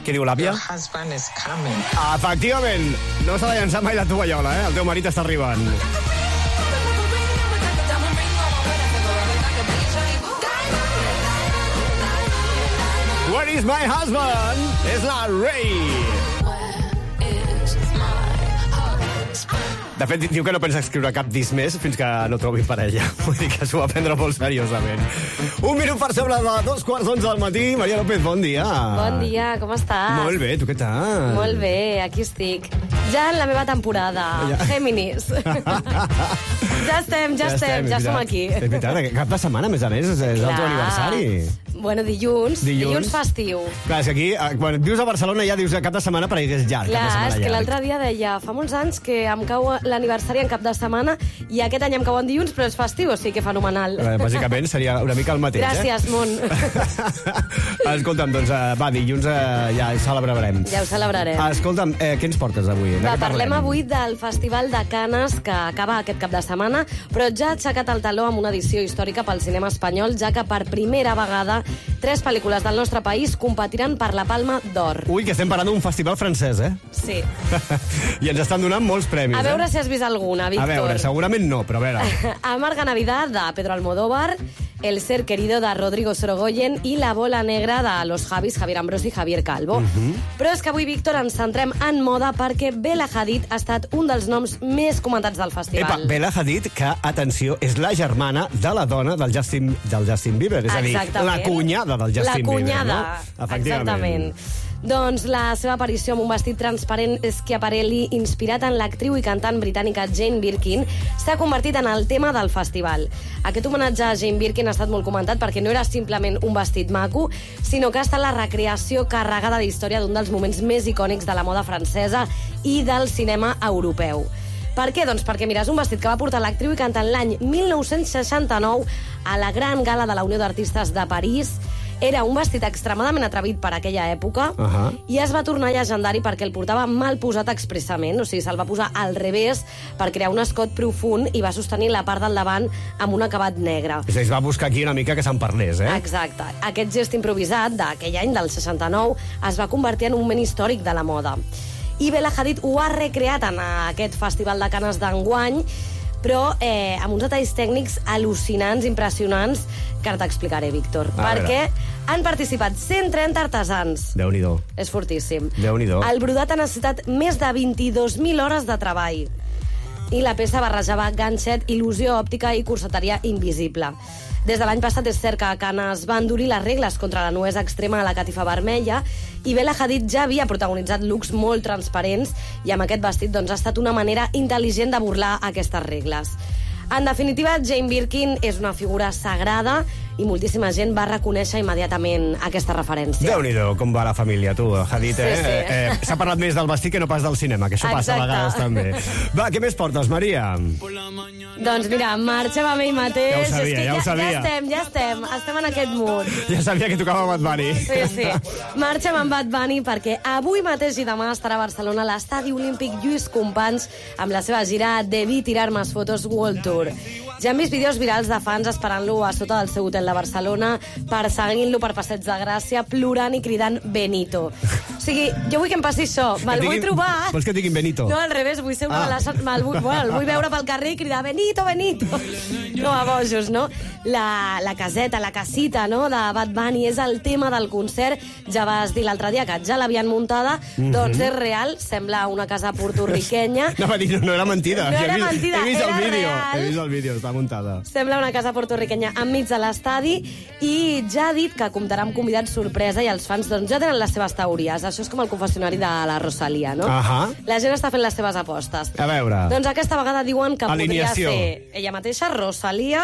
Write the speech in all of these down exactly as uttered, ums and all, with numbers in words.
Què diu l'àvia? Your husband is coming. Efectivament, no s'ha de llançar mai la tovallola, eh? El teu marit està arribant. Where is my husband? És la Ray. De fet, diu que no pensa escriure cap disc més fins que no trobi parella. Vull dir que s'ho va prendre molt seriosament. Un minut per sobre de dos quarts d'onze del matí. Maria López, bon dia. Bon dia, com estàs? Molt bé, tu què tal? Molt bé, aquí estic. Ja en la meva temporada. Ja. Géminis. ja estem, ja, ja estem, ja som aquí. És veritat, cap de setmana, a més a més, és el teu aniversari. Bueno, dilluns, dilluns, dilluns festiu. Clar, és que aquí, quan vius a Barcelona ja dius cap de setmana per dir que és llarg. Clar, és que l'altre dia deia, fa molts anys que em cau l'aniversari en cap de setmana i aquest any em cau en dilluns, però és festiu, o sigui que fenomenal. Bé, bàsicament seria una mica el mateix, Gràcies, eh? món. Escolta'm, doncs, va, dilluns eh, ja ho celebrarem. Ja ho celebrarem. Escolta'm, eh, què ens portes avui? Va, parlem avui del Festival de Canes que acaba aquest cap de setmana, però ja ha aixecat el taló amb una edició històrica pel cinema espanyol, ja que per primera vegada tres pel·lícules del nostre país competiran per la Palma d'Or. Ui, que estem parlant d'un festival francès, eh? Sí. I ens estan donant molts premis, A veure eh? si has vist alguna, Víctor. A veure, segurament no, però a veure. Amarga Navidad, de Pedro Almodóvar, El ser querido, de Rodrigo Sorogoyen, i La bola negra, de Los Javis, Javier Ambrosio i Javier Calvo. Uh -huh. Però és que avui, Víctor, ens centrem en moda perquè Bella Hadid ha estat un dels noms més comentats del festival. Epa, Bella Hadid, que, atenció, és la germana de la dona del Justin, del Justin Bieber, és a dir, la cunyada del Justin Bieber. La cunyada, no? exactament. Doncs la seva aparició amb un vestit transparent Schiaparelli, inspirat en l'actriu i cantant britànica Jane Birkin, s'ha convertit en el tema del festival. Aquest homenatge a Jane Birkin ha estat molt comentat perquè no era simplement un vestit maco, sinó que ha estat la recreació carregada d'història d'un dels moments més icònics de la moda francesa i del cinema europeu. Per què? Doncs perquè, mira, és un vestit que va portar l'actriu i cantant l'any mil nou-cents seixanta-nou a la gran gala de la Unió d'Artistes de París. Era un vestit extremadament atrevit per aquella època uh -huh. i es va tornar llegendari perquè el portava mal posat expressament, o sigui, se'l va posar al revés per crear un escot profund i va sostenir la part del davant amb un acabat negre. És a dir, es va buscar aquí una mica que se'n parlés, eh? Exacte. Aquest gest improvisat d'aquell any, del seixanta-nou, es va convertir en un moment històric de la moda. I Bella Hadid ho ha recreat en aquest Festival de Canes d'enguany, però eh, amb uns detalls tècnics al·lucinants, impressionants, que ara t'explicaré, Víctor. A perquè veure. han participat cent trenta artesans. Déu-n'hi-do. És fortíssim. Déu-n'hi-do. El brodat ha necessitat més de vint-i-dos mil hores de treball. I la peça barrejava ganxet, il·lusió òptica i corseteria invisible. Des de l'any passat és cert que a Canes va endurir les regles contra la nuesa extrema a la catifa vermella i Bella Hadid ja havia protagonitzat looks molt transparents i amb aquest vestit doncs, ha estat una manera intel·ligent de burlar aquestes regles. En definitiva, Jane Birkin és una figura sagrada i moltíssima gent va reconèixer immediatament aquesta referència. Déu-n'hi-do, com va la família, tu, Hadid, Sí, eh? sí. eh, eh S'ha parlat més del vestit que no pas del cinema, que això passa a Exacte. vegades també. Va, què més portes, Maria? Doncs mira, marxem amb ell mateix. Ja ho sabia, és que ja ho sabia. Ja estem, ja estem, estem en aquest mood. Ja sabia que tocava Bad Bunny. Sí, sí. Marxem amb Bad Bunny perquè avui mateix i demà estarà a Barcelona a l'Estadi Olímpic Lluís Companys amb la seva gira Debí tirar más fotos World Tour. Ja hem vist vídeos virals de fans esperant-lo a sota del seu hotel de Barcelona, perseguint-lo per Passeig de Gràcia, plorant i cridant Benito. O sigui, jo vull que em passi això. Me'l vull trobar... Vols que et diguin Benito? No, al revés, vull ser una Ah. de les... Me'l vull, bueno, el vull veure pel carrer i cridar Benito, Benito. No, a bojos, no? La, la caseta, la casita, no?, de Bad Bunny és el tema del concert. Ja vas dir l'altre dia que ja l'havien muntada. Mm-hmm. Doncs és real, sembla una casa portorriquenya. No, va dir, no, no era mentida. No Ja he era vist- mentida, he vist era el vídeo. real. He vist el vídeo, està muntada. Sembla una casa portorriquenya enmig de l'estadi i ja ha dit que comptarà amb convidats sorpresa i els fans doncs, ja tenen les seves teories. Això és com el confessionari de la Rosalia, no? Ahà. La gent està fent les seves apostes. A veure. Doncs aquesta vegada diuen que Alineació. podria ser ella mateixa, Rosalia,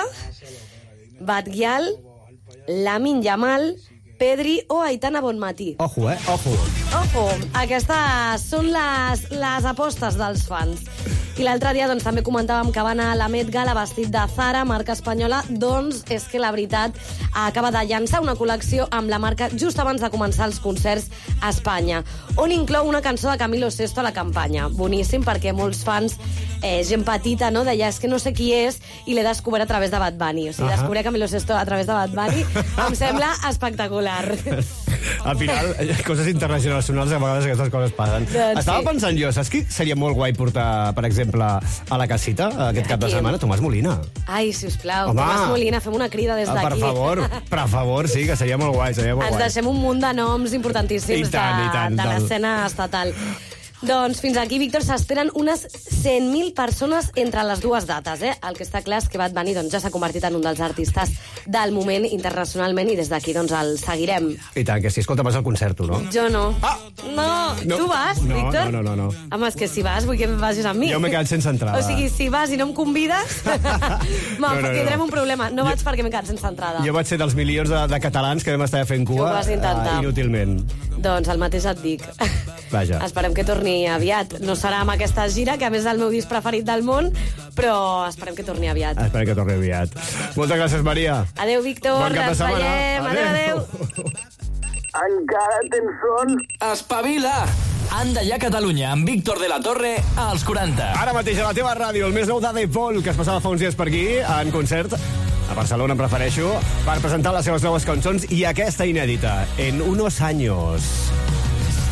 Batguial, Lamin Yamal, Pedri o Aitana Bonmatí. Ojo, eh? Ojo. Ojo, aquestes són les, les apostes dels fans. I l'altre dia doncs, també comentàvem que va anar a la Met Gala vestit de Zara, marca espanyola. Doncs és que la veritat acaba de llançar una col·lecció amb la marca just abans de començar els concerts a Espanya, on inclou una cançó de Camilo Sesto a la campanya. Boníssim, perquè molts fans, eh, gent petita, no, deia, és que no sé qui és, i l'he descobert a través de Bad Bunny. O sigui, Ahà. descobrir Camilo Sesto a través de Bad Bunny em sembla espectacular. Al final, coses internacionals, a vegades aquestes coses passen. Doncs Estava sí. pensant jo, saps qui seria molt guai portar, per exemple, a la casita aquest cap de Qui? setmana? Tomàs Molina. Ai, sisplau, Home. Tomàs Molina, fem una crida des Ah, d'aquí. per favor, per favor, sí, que seria molt guai, seria molt Ens guai. deixem un munt de noms importantíssims I tant, de, i tant, de del- l'escena estatal. Doncs fins aquí, Víctor, s'esperen unes cent mil persones entre les dues dates. Eh? El que està clar és que Bad Bunny doncs, ja s'ha convertit en un dels artistes del moment internacionalment i des d'aquí doncs, el seguirem. I tant, que sí, escolta, vas al concert, tu, no? Jo no. Ah! No, No. tu vas, No, Víctor? no, no, no, no. Home, és que si vas, vull que vagis amb mi. Jo m'he quedat sense entrada. O sigui, si vas i no em convides, No, no, no. tindrem un problema. No vaig perquè m'he quedat sense entrada. Jo vaig ser dels milions de, de catalans que vam estar fent cua Que ho vas intentar. uh, inútilment. Doncs el mateix et dic. Vaja. Esperem que torni aviat. No serà amb aquesta gira, que a més és el meu disc preferit del món, però esperem que torni aviat. Esperem que torni aviat. Moltes gràcies, Maria. Adéu, Víctor. Bon cap de Ens setmana. veiem. Adéu, adéu. Encara tens son? Espavila! Anda ja Catalunya, amb Víctor de la Torre, als quaranta. Ara mateix a la teva ràdio, el més nou d'Ada i Pol, que es passava fa uns dies per aquí, en concert, a Barcelona, em prefereixo, per presentar les seves noves cançons i aquesta inèdita, En unos años.